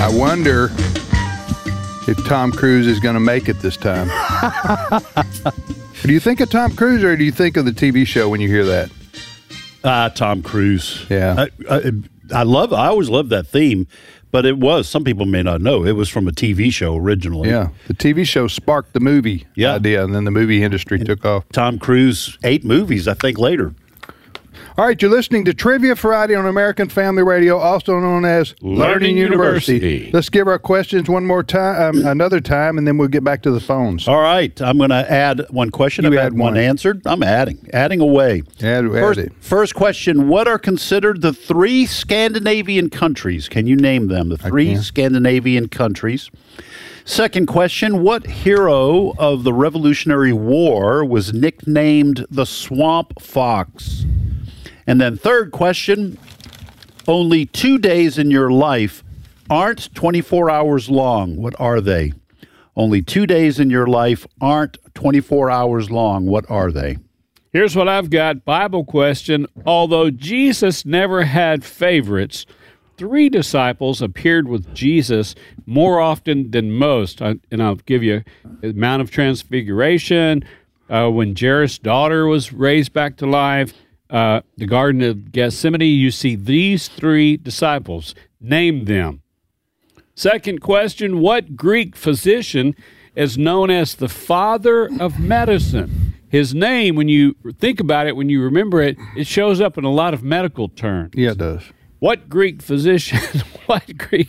I wonder if Tom Cruise is going to make it this time. Do you think of Tom Cruise or do you think of the TV show when you hear that? Tom Cruise. Yeah. I always loved that theme, but some people may not know, it was from a TV show originally. Yeah. The TV show sparked the movie idea, and then the movie industry took off. Tom Cruise, 8 movies, I think, later. All right, you're listening to Trivia Friday on American Family Radio, also known as Learning University. Let's give our questions another time, and then we'll get back to the phones. All right, I'm going to add one question. I've had one answered. I'm adding away. First question, what are considered the 3 Scandinavian countries? Can you name them, the 3 Scandinavian countries? Second question, what hero of the Revolutionary War was nicknamed the Swamp Fox? And then third question, only 2 days in your life aren't 24 hours long. What are they? Only 2 days in your life aren't 24 hours long. What are they? Here's what I've got. Bible question. Although Jesus never had favorites, 3 disciples appeared with Jesus more often than most. And I'll give you the Mount of Transfiguration, when Jairus' daughter was raised back to life, the Garden of Gethsemane. You see these 3 disciples. Name them. Second question, what Greek physician is known as the father of medicine? His name, when you think about it, when you remember it, it shows up in a lot of medical terms. Yeah, it does. What Greek physician, I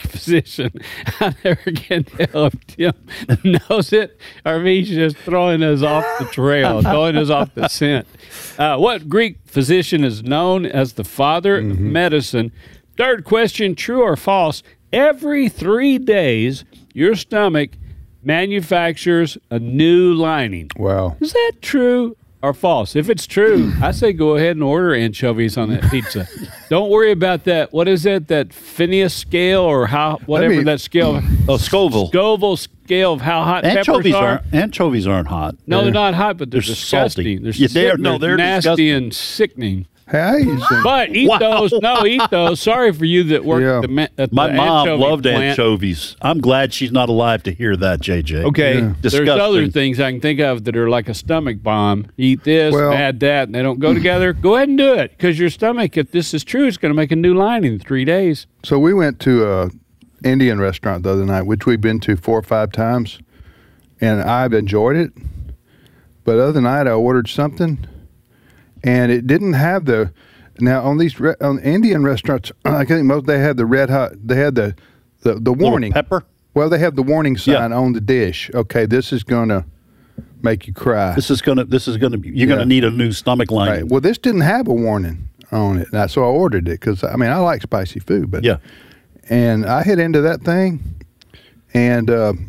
never can tell if Tim knows it or if he's just throwing us off the trail, throwing us off the scent. What Greek physician is known as the father of medicine? Third question, true or false? Every 3 days, your stomach manufactures a new lining. Wow. Is that true or false? If it's true, I say go ahead and order anchovies on that pizza. Don't worry about that. What is it? That Phineas scale or that scale? Oh, Scoville. Scoville scale of how hot peppers are. Anchovies aren't hot. No, they're not hot, but they're Salty. disgusting. They're nasty disgusting. and sickening. Hey, but eat those. No, eat those. Sorry for you that work at the My mom loved plant. anchovies. I'm glad she's not alive to hear that, JJ. Okay, Disgusting. There's other things I can think of that are like a stomach bomb. Eat this, add that, and they don't go together. Go ahead and do it, because your stomach, if this is true, is going to make a new lining in 3 days. So we went to an Indian restaurant the other night, which we've been to 4 or 5 times, and I've enjoyed it. But the other night I ordered something, and it didn't have the. Now on these on Indian restaurants, I think most they have the red hot. They had the warning pepper. Well, they have the warning sign on the dish. Okay, this is gonna make you cry. This is gonna be. You're gonna need a new stomach lining. Right. Well, this didn't have a warning on it, so I ordered it because I like spicy food, but and I hit into that thing, and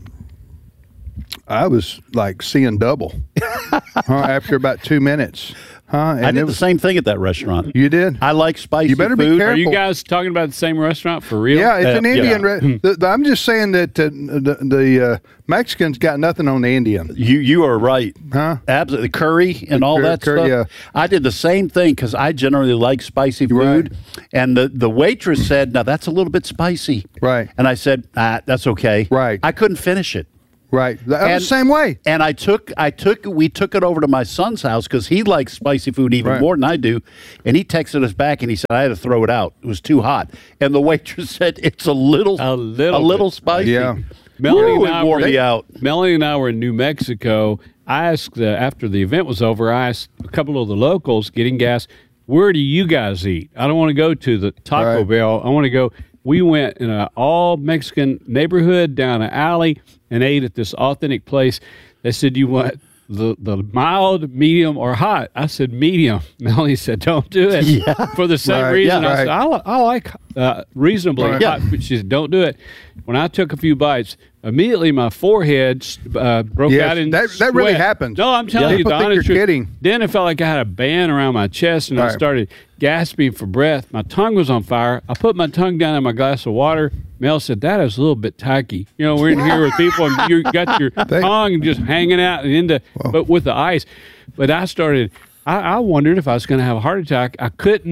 I was like seeing double after about 2 minutes. And I did the same thing at that restaurant. You did? I like spicy food. You better be careful. Are you guys talking about the same restaurant for real? Yeah, it's an Indian. I'm just saying that the Mexicans got nothing on the Indian. You are right. Huh? Absolutely. Curry and all that stuff. Yeah. I did the same thing because I generally like spicy food. Right. And the waitress said, now that's a little bit spicy. Right. And I said, that's okay. Right. I couldn't finish it. Right. The same way. And we took it over to my son's house because he likes spicy food even more than I do. And he texted us back and he said, I had to throw it out. It was too hot. And the waitress said, it's a little spicy. Yeah. Melanie and I were in New Mexico. I asked, after the event was over, I asked a couple of the locals getting gas, where do you guys eat? I don't want to go to the Taco Bell. I want to go. We went in an all-Mexican neighborhood down an alley and ate at this authentic place. They said, you want the mild, medium, or hot? I said, medium. Melanie said, don't do it. For the same reason. I said, I like reasonably hot. But she said, don't do it. When I took a few bites, immediately my forehead broke out in that sweat. really happened. No, I'm telling you the honest truth. Kidding. Then it felt like I had a band around my chest, and I started gasping for breath. My tongue was on fire. I put my tongue down in my glass of water. Mel said, that is a little bit tacky. You know, we're in here with people, and you got your tongue just hanging out and but with the ice. But I wondered if I was going to have a heart attack. I couldn't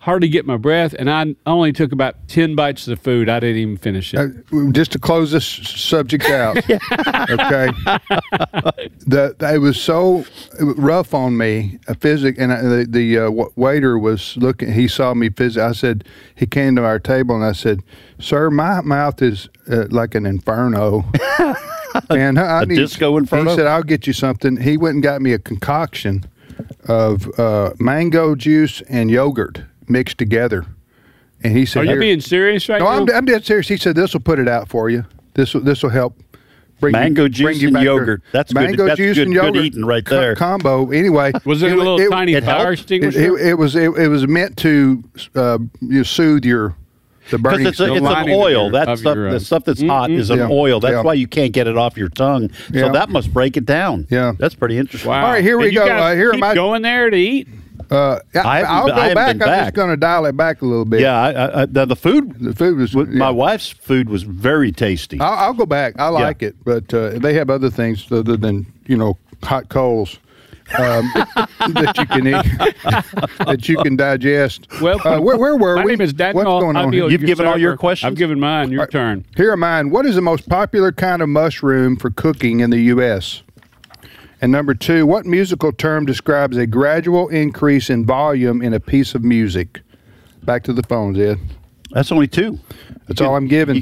hardly get my breath, and I only took about 10 bites of the food. I didn't even finish it. Just to close this subject out, okay? It was so rough on me, and the waiter was looking. He saw me physically. I said, he came to our table, and I said, "Sir, my mouth is like an inferno." And I need disco inferno. He said, "I'll get you something." He went and got me a concoction of mango juice and yogurt mixed together, and he said, "Are you being serious right now?" No, I'm dead serious. He said, "This will put it out for you. This will help bring mango juice and yogurt. That's mango good. juice That's and yogurt good eating right there. Combo. Anyway, was it a little tiny fire extinguisher? It was meant to soothe the burning. Because it's an oil. The stuff that's hot is an oil. That's why you can't get it off your tongue. So that must break it down. Yeah, that's pretty interesting. Wow. All right, here we go. Here am I going there to eat? I'll go back. I'm just going to dial it back a little bit. Yeah, the food. The food was. My wife's food was very tasty. I'll go back. I like it, but they have other things other than hot coals that you can eat, that you can digest. Well, where were we? My name is Dan. What's going on here? You've given all your questions. I've given mine. Your turn. Here are mine. What is the most popular kind of mushroom for cooking in the U.S.? And number 2, what musical term describes a gradual increase in volume in a piece of music? Back to the phones, Ed. That's only 2. That's all I'm giving.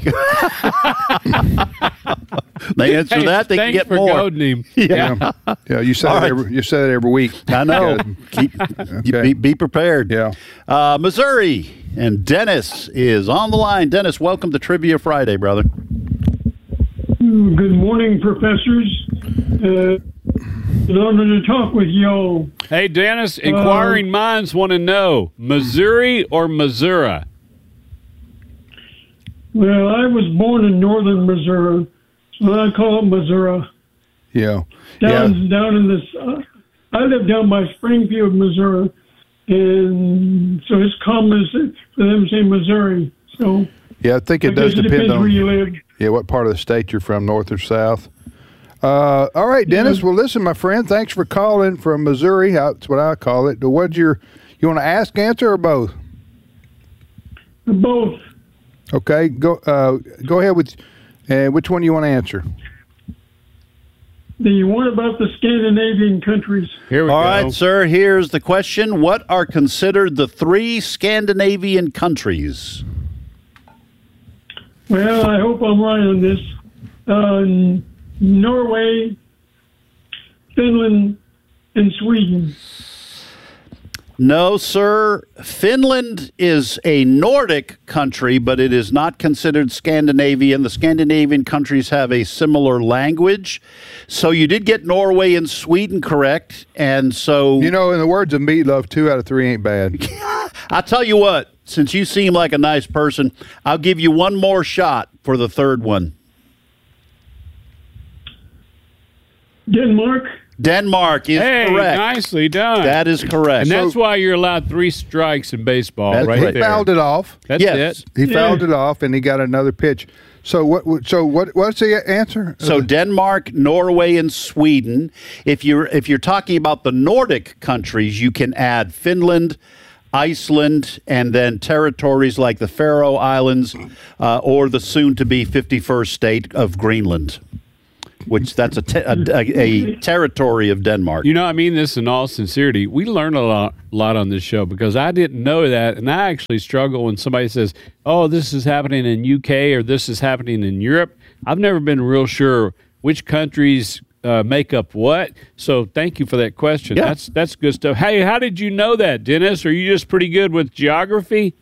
They answer that, they can get more. Thanks for goading him. Yeah. You say it every week. I know. Be prepared. Yeah. Missouri, and Dennis is on the line. Dennis, welcome to Trivia Friday, brother. Good morning, professors. In order to talk with y'all. Hey, Dennis, inquiring minds want to know, Missouri or Missouri? Well, I was born in northern Missouri, so I call it Missouri. Yeah. Down in this, I live down by Springfield, Missouri, and so it's common for them to say Missouri. So yeah, I think it does depend on where you live. Yeah, what part of the state you're from, north or south. All right, Dennis. Yeah. Well, listen, my friend. Thanks for calling from Missouri. That's what I call it. You want to ask, answer, or both? Both. Okay. Go ahead with. Which one do you want to answer? The one about the Scandinavian countries. Here we go. All right, sir. Here's the question: what are considered the 3 Scandinavian countries? Well, I hope I'm right on this. Norway, Finland, and Sweden. No, sir. Finland is a Nordic country, but it is not considered Scandinavian. The Scandinavian countries have a similar language. So you did get Norway and Sweden correct. And so... in the words of Meatloaf, 2 out of 3 ain't bad. I'll tell you what, since you seem like a nice person, I'll give you one more shot for the third one. Denmark is correct. Nicely done. That is correct. And that's why you're allowed 3 strikes in baseball, right there. He fouled it off. That's it. He fouled it off, and he got another pitch. So what's the answer? So Denmark, Norway, and Sweden. If you're talking about the Nordic countries, you can add Finland, Iceland, and then territories like the Faroe Islands or the soon-to-be 51st state of Greenland, which that's a territory of Denmark. I mean this in all sincerity. We learn a lot on this show because I didn't know that, and I actually struggle when somebody says, oh, this is happening in UK or this is happening in Europe. I've never been real sure which countries make up what. So thank you for that question. Yeah. That's good stuff. Hey, how did you know that, Dennis? Are you just pretty good with geography?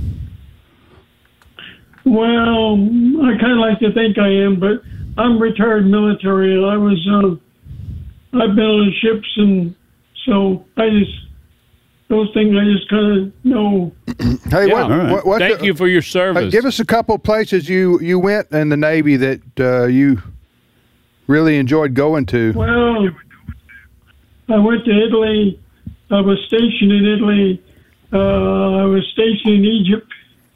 Well, I kind of like to think I am, but I'm retired military, and I've been on ships, and so those things I just kind of know. Hey, thank you for your service. Give us a couple places you went in the Navy that you really enjoyed going to. Well, I went to Italy. I was stationed in Italy. I was stationed in Egypt.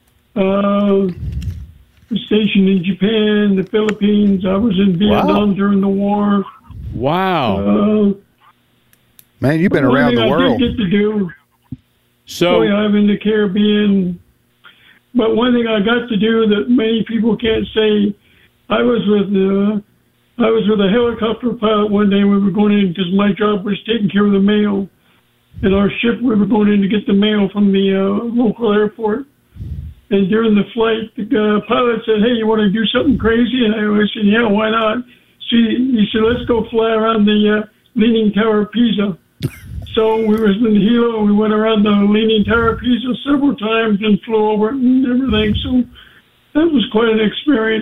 Stationed in Japan, the Philippines. I was in Vietnam during the war. Wow. Man, you've been around the world. I did get to do. So I'm in the Caribbean. But one thing I got to do that many people can't say, I was with a helicopter pilot one day. We were going in because my job was taking care of the mail. And our ship, we were going in to get the mail from the local airport. And during the flight, the pilot said, "Hey, you want to do something crazy?" And I said, "Yeah, why not?" He said, "Let's go fly around the Leaning Tower of Pisa." So we was in Hilo, and we went around the Leaning Tower of Pisa several times and flew over it and everything. So that was quite an experience.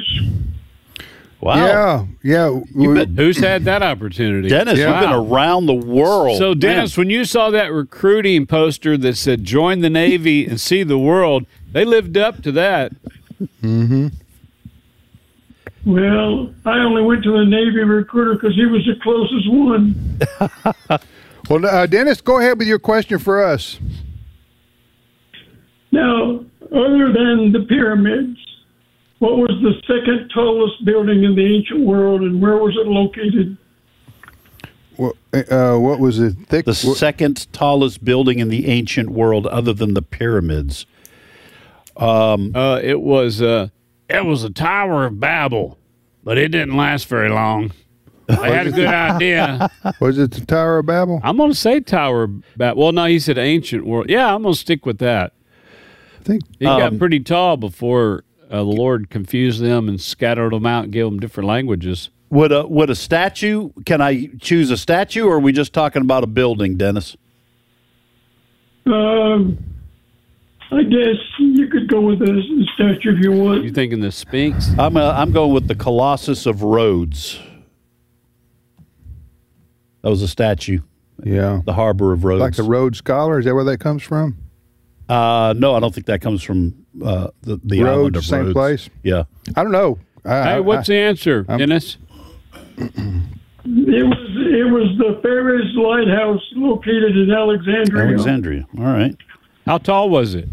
Wow. Yeah. Who's had that opportunity? Dennis, you've been around the world. So, Dennis, when you saw that recruiting poster that said join the Navy and see the world, they lived up to that. Mm-hmm. Well, I only went to the Navy recruiter because he was the closest one. Well, Dennis, go ahead with your question for us. Now, other than the pyramids, what was the second tallest building in the ancient world, and where was it located? What was it? The second tallest building in the ancient world, other than the pyramids. It was the Tower of Babel, but it didn't last very long. I had a good idea. Was it the Tower of Babel? I'm going to say Tower of Babel. Well, no, he said ancient world. Yeah, I'm going to stick with that. I think it got pretty tall before the Lord confused them and scattered them out and gave them different languages. Would a statue? Can I choose a statue, or are we just talking about a building, Dennis? I guess you could go with a statue if you want. You thinking the Sphinx? I'm going with the Colossus of Rhodes. That was a statue. Yeah. The Harbor of Rhodes. Like the Rhodes Scholar? Is that where that comes from? No, I don't think that comes from the Rhodes, island of same Rhodes. Place? Yeah. I don't know. Hey, what's the answer, Dennis? It was the Ferris Lighthouse located in Alexandria. Alexandria. All right. How tall was it?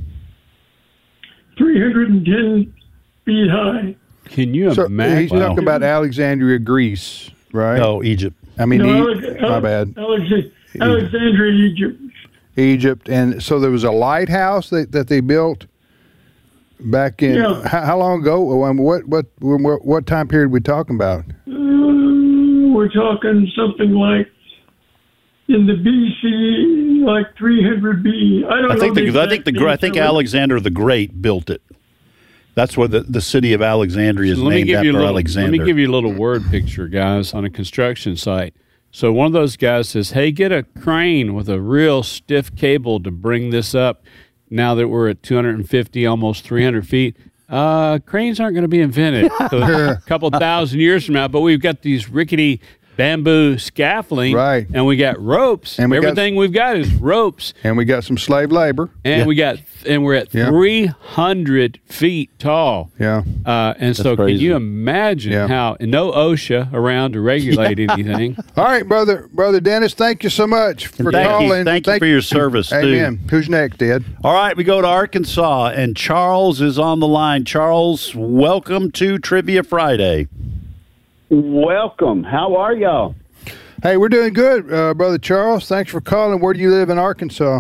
310 feet high. Can you imagine? He's talking about Alexandria, Greece, right? No, Egypt. I mean, my bad. Alexandria, Egypt. Egypt, and so there was a lighthouse that they built back in. Yeah. How long ago? What time period are we talking about? We're talking something like in the BC, like 300 BE. I think Alexander the Great built it. That's where the city of Alexandria is named after Alexander. Let me give you a little word picture, guys, on a construction site. So one of those guys says, "Hey, get a crane with a real stiff cable to bring this up." Now that we're at 250, almost 300 feet, cranes aren't going to be invented a couple thousand years from now. But we've got these rickety bamboo scaffolding, right? And we got ropes. And everything we've got is ropes. And we got some slave labor. And we're at 300 feet tall. Yeah. And so can you imagine how, and no OSHA around to regulate anything. All right, brother Dennis, thank you so much for calling. Thank you for your service, Amen. Who's next, Ed? All right, we go to Arkansas, and Charles is on the line. Charles, welcome to Trivia Friday. Welcome. How are y'all? Hey, we're doing good, Brother Charles. Thanks for calling. Where do you live in Arkansas?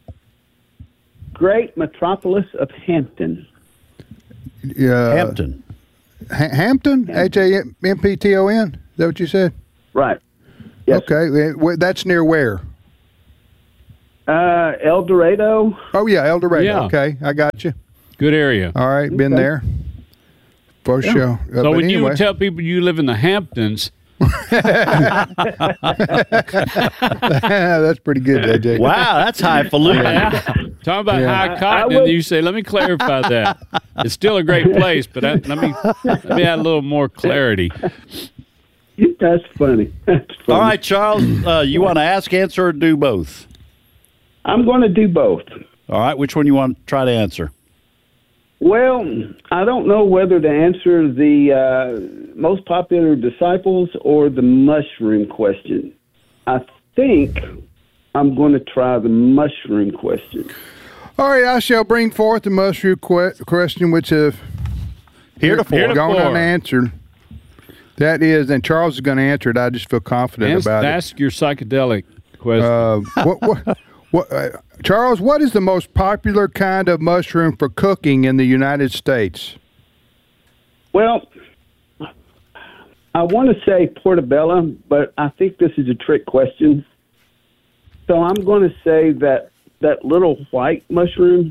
Great metropolis of Hampton. Hampton. Hampton? Hampton? Is that what you said? Right. Yes. Okay. That's near where? El Dorado. Oh, yeah, El Dorado. Yeah. Okay, I got you. Good area. All right, been there. For sure. So when you tell people you live in the Hamptons, that's pretty good, AJ. Wow, that's highfalutin. Talking about high cotton, and you say, "Let me clarify that." It's still a great place, but let me add a little more clarity. That's funny. All right, Charles, you want to ask, answer, or do both? I'm going to do both. All right, which one you want to try to answer? Well, I don't know whether to answer the most popular disciples or the mushroom question. I think I'm going to try the mushroom question. All right, I shall bring forth the mushroom question, which have heretofore gone unanswered. That is, and Charles is going to answer it. I just feel confident about it. Ask your psychedelic question. Charles, what is the most popular kind of mushroom for cooking in the United States? Well, I want to say portobello, but I think this is a trick question. So I'm going to say that little white mushroom.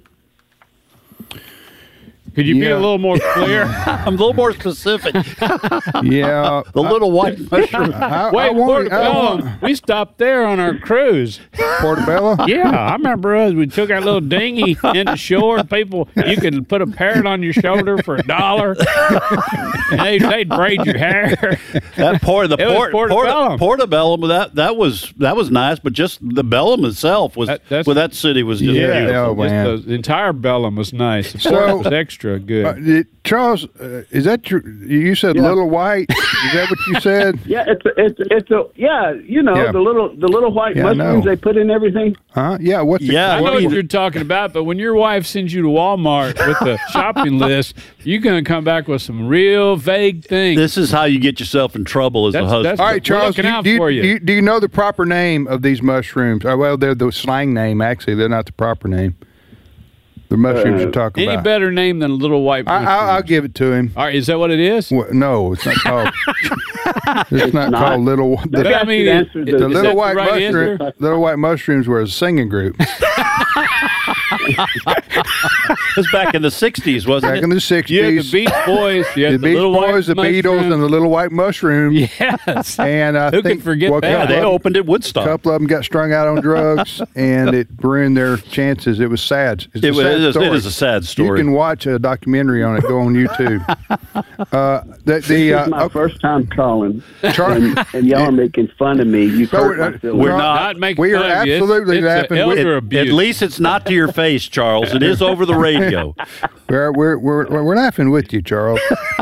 Could you be a little more clear? I'm a little more specific. Yeah. The little white mushroom. Portobello. We stopped there on our cruise. Portobello? Yeah, I remember us. We took our little dinghy into shore. People, you could put a parrot on your shoulder for $1. And they'd braid your hair. That portobello. That was nice, but just the bellum itself was. That city was just beautiful. Oh, man. The entire bellum was nice. The So- was extra good. Charles, is that your? You said little white. Is that what you said? Yeah, it's a the little white mushrooms they put in everything. Huh? Yeah. What's I know what you're talking about, but when your wife sends you to Walmart with the shopping list, you're going to come back with some real vague things. This is how you get yourself in trouble as a husband. All right, Charles. Do you know the proper name of these mushrooms? Well, they're the slang name. Actually, they're not the proper name. The mushrooms you're talking about. Any better name than a little white mushroom? I'll give it to him. All right, is that what it is? Well, no, it's not called. It's not called little. The little white mushroom. Little white mushrooms were a singing group. It was back in the '60s, wasn't it? Back in the '60s. You had the Beach Boys. You had the Beach Boys, the Beatles, and the Little White Mushroom. Yes. And who could forget that? Yeah, they opened at Woodstock. A couple of them got strung out on drugs, and it ruined their chances. It was sad. It is a sad story. You can watch a documentary on it. Go on YouTube. This is my first time calling, and y'all are making fun of me. You we're not making we fun are of you. absolutely It's laughing. At least it's not to your face, Charles. It is over the radio. We're laughing with you, Charles.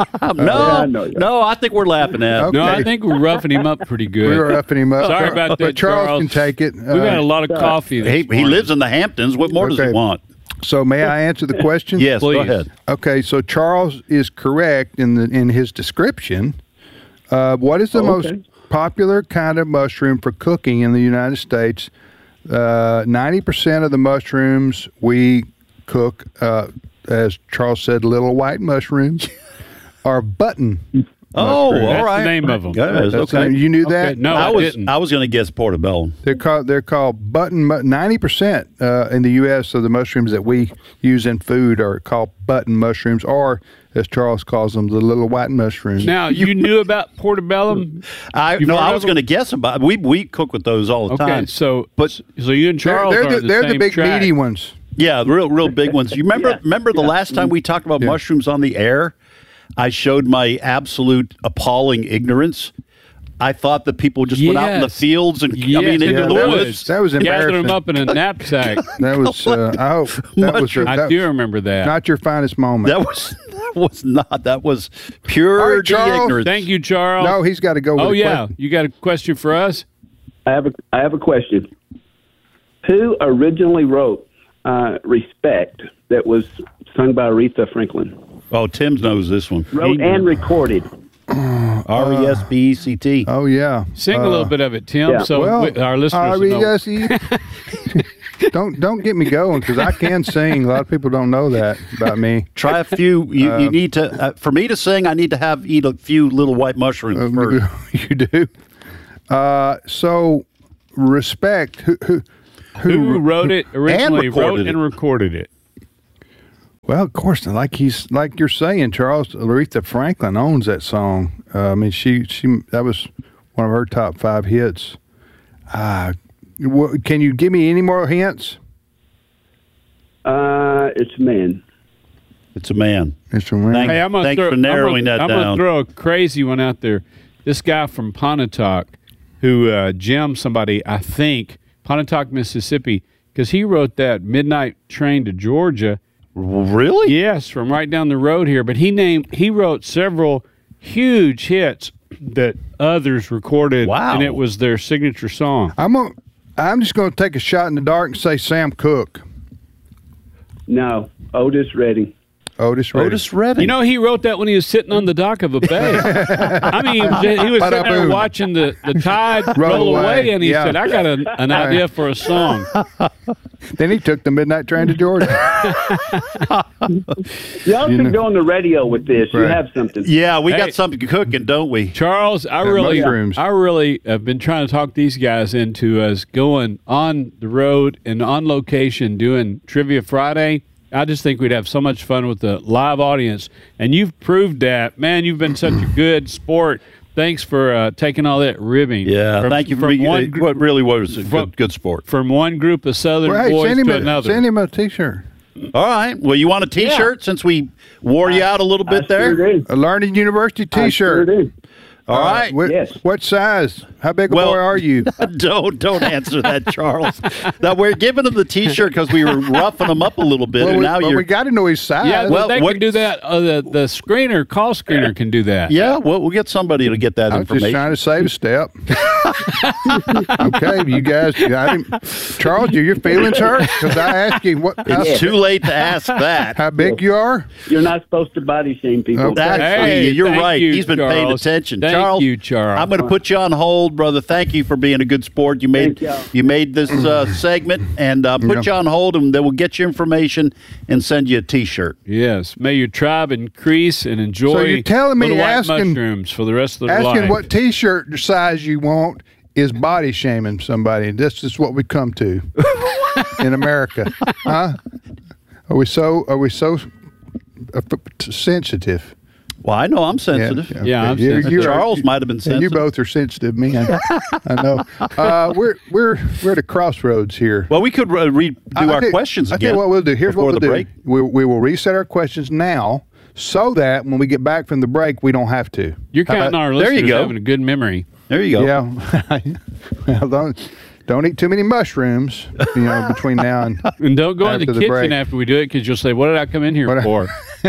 No, I think we're laughing at him. Okay. No, I think we're roughing him up pretty good. We're roughing him up. Sorry about that, but Charles can take it. We've had a lot of coffee. He lives in the Hamptons. What more does he want? So may I answer the question? Yes, please. Go ahead. Okay, so Charles is correct in his description. What is the most popular kind of mushroom for cooking in the United States? 90% of the mushrooms we cook, as Charles said, little white mushrooms, are button. Oh, mushrooms. all right. That's the name of them. Okay. You knew that? Okay. No, I didn't. was going to guess portobello. They're called button. 90% in the U.S. of the mushrooms that we use in food are called button mushrooms, or as Charles calls them, the little white mushrooms. Now, you knew about portobello? I was going to guess about. We cook with those all the time. So you and Charles they're are the big track. meaty ones. Yeah, the real big ones. You remember the last time we talked about mushrooms on the air? I showed my absolute appalling ignorance. I thought that people just went out in the fields and into the woods. That was embarrassing. Gathered them up in a knapsack. That was. I hope that was. I do remember that. Not your finest moment. That was not. That was pure ignorance. Thank you, Charles. No, he's got to go. With You got a question for us? I have a question. Who originally wrote "Respect" that was sung by Aretha Franklin? Oh, Tim knows this one. Wrote and recorded. R-E-S-P-E-C-T. Oh, yeah. Sing a little bit of it, Tim, so our listeners know. Don't get me going, because I can sing. A lot of people don't know that about me. Try a few. You need to. For me to sing, I need to eat a few little white mushrooms first. You do. So, Respect. Who wrote it originally? Wrote and recorded it. Well, of course, like you're saying, Charles, Aretha Franklin owns that song. I mean, she that was one of her top 5 hits. Can you give me any more hints? It's a man. It's a man. It's a man. Hey, Thanks for narrowing that down. I'm going to throw a crazy one out there. This guy from Pontotoc who gemmed somebody, I think, Pontotoc, Mississippi, because he wrote that Midnight Train to Georgia. Really? Yes, from right down the road here. But he wrote several huge hits that others recorded. Wow. And it was their signature song. I'm just going to take a shot in the dark and say Sam Cooke. No, Otis Redding. Otis Redding. You know, he wrote that when he was sitting on the dock of a bay. I mean, he was sitting there watching the tide roll away, and he said, I got an idea for a song. Then he took the midnight train to Georgia. Y'all should go on the radio with this. Right. You have something. Yeah, we got something cooking, don't we? Charles, I really have been trying to talk these guys into us going on the road and on location doing Trivia Friday. I just think we'd have so much fun with the live audience. And you've proved that. Man, you've been such a good sport. Thanks for taking all that ribbing. Yeah, thank you for being what really was a good sport. From one group of Southern boys to another. Send him a T-shirt. All right. Well, you want a T-shirt since we wore you out a little bit there? Sure do. A Learning University T-shirt. I sure do. All right. What size? How big a boy are you? Don't answer that, Charles. Now, we're giving him the T-shirt because we were roughing him up a little bit, and now we got to know his size. Yeah, they can do that. The screener, call screener can do that. Yeah, we'll get somebody to get that information. I was just trying to save a step. Okay, you guys got him. Charles, do your feelings hurt? Because I asked you what. It's too late to ask that. How big you are? You're not supposed to body shame people. Okay. You're right. He's been paying attention. Thank you, Charles. I'm going to put you on hold, brother. Thank you for being a good sport. You made this segment, and put you on hold, and then we'll get you information and send you a T-shirt. Yes. May your tribe increase and enjoy. So you're telling me mushrooms for the rest of their life. Asking what T-shirt size you want is body shaming somebody. This is what we come to in America, huh? Are we so sensitive? Well, I know I'm sensitive. Yeah, I'm sensitive. Charles might have been sensitive. You both are sensitive men. I know. We're at a crossroads here. Well, we could redo our questions again. I tell you what we'll do. Here's what we'll do. Break. We will reset our questions now, so that when we get back from the break, we don't have to. You're counting our listeners having a good memory. There you go. Yeah. Well, don't eat too many mushrooms, between now and don't go in the kitchen break. After we do it, because you'll say, "What did I come in here for?"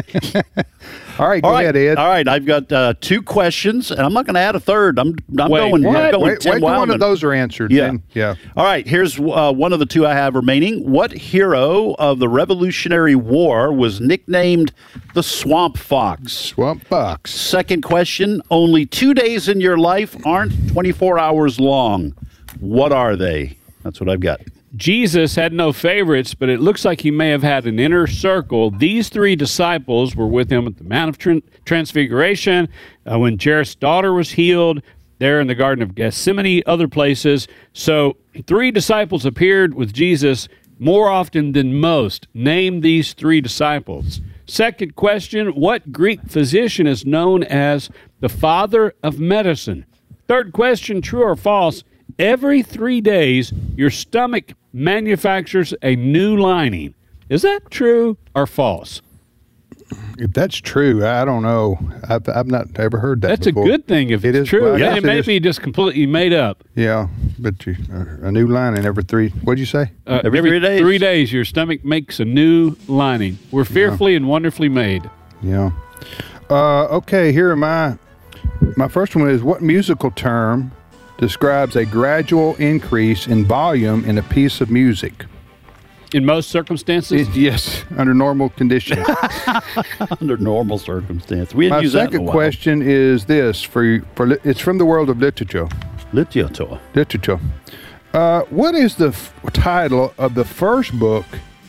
All right, go ahead, Ed. All right, I've got 2 questions, and I'm not going to add a third. I'm going Tim Wait, one of those are answered. Yeah. Then. Yeah. All right, here's one of the 2 I have remaining. What hero of the Revolutionary War was nicknamed the Swamp Fox? Swamp Fox. Second question, only 2 days in your life aren't 24 hours long. What are they? That's what I've got. Jesus had no favorites, but it looks like he may have had an inner circle. These 3 disciples were with him at the Mount of Transfiguration, when Jairus' daughter was healed, there in the Garden of Gethsemane, other places. So 3 disciples appeared with Jesus more often than most. Name these 3 disciples. Second question, what Greek physician is known as the father of medicine? Third question, true or false? Every 3 days, your stomach manufactures a new lining. Is that true or false? If that's true, I don't know. I've not ever heard that That's before. A good thing if it's true. Well, it may be just completely made up. Yeah, but a new lining every 3. What'd you say? Every 3 days. 3 days, your stomach makes a new lining. We're fearfully and wonderfully made. Yeah. Okay, here are my first one is, what musical term describes a gradual increase in volume in a piece of music? In most circumstances? Yes, under normal conditions. Under normal circumstances. We My second question is this, it's from the world of literature. Literature. What is the title of the first book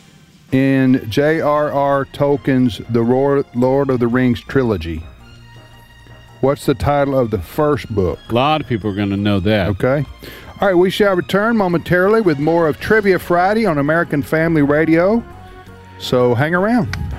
in J.R.R. Tolkien's The Lord of the Rings trilogy? What's the title of the first book? A lot of people are going to know that. Okay. All right, we shall return momentarily with more of Trivia Friday on American Family Radio. So hang around.